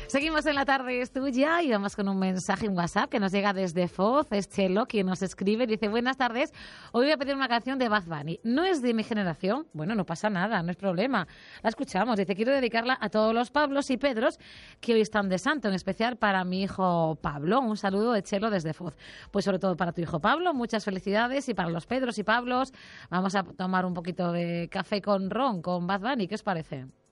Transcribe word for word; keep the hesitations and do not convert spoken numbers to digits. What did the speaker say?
Seguimos en la tarde, es tuya, y vamos con un mensaje en WhatsApp que nos llega desde Foz. Es Chelo quien nos escribe, dice: buenas tardes, hoy voy a pedir una canción de Bad Bunny. No es de mi generación, bueno, no pasa nada, no es problema, la escuchamos. Dice: quiero dedicarla a todos los Pablos y Pedros que hoy están de santo, en especial para mi hijo Pablo. Un saludo de Chelo desde Foz. Pues sobre todo para tu hijo Pablo, muchas felicidades, y para los Pedros y Pablos vamos a tomar un poquito de café con ron con Bad Bunny. ¿Qué os parece?